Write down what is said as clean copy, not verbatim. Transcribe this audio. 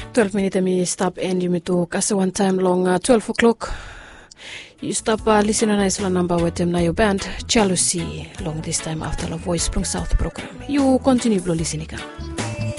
12 minutes me stop and you me talk as one time long 12 o'clock. You stop listening to the number with them na your band Jealousy long this time after the Voice from South program. You continue to listen again.